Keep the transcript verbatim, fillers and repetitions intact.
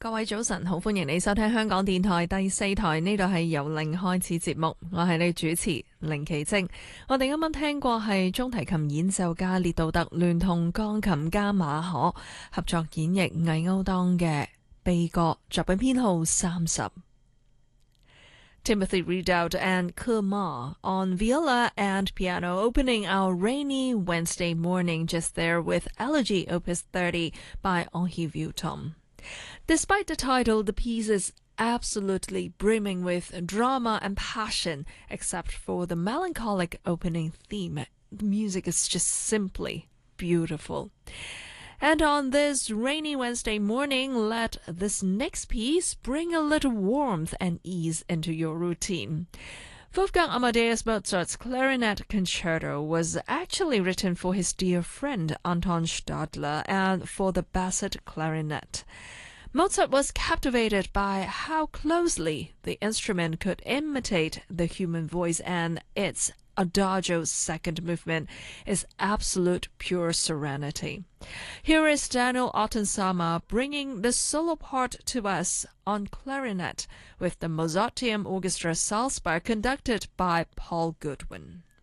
各位早晨，好歡迎你收聽香港電台第四台，呢度係由零開始節目，我係你主持凌奇晶。我哋啱啱聽過係中提琴演奏家列杜特聯同鋼琴家馬可合作演繹魏歐當嘅悲歌，作品編號三十。Timothy Redoubt and Kumar on viola and piano, opening our rainy Wednesday morning just there with Elegy Opus thirty by Henri Vieuxtemps.Despite the title, the piece is absolutely brimming with drama and passion, except for the melancholic opening theme. The music is just simply beautiful. And on this rainy Wednesday morning, let this next piece bring a little warmth and ease into your routine. Wolfgang Amadeus Mozart's Clarinet Concerto was actually written for his dear friend Anton Stadler and for the Bassett clarinet. Mozart was captivated by how closely the instrument could imitate the human voice, and its Adagio's second movement is absolute pure serenity. Here is Daniel Ottensama bringing the solo part to us on clarinet with the Mozarteum Orchestra Salzburg, conducted by Paul Goodwin.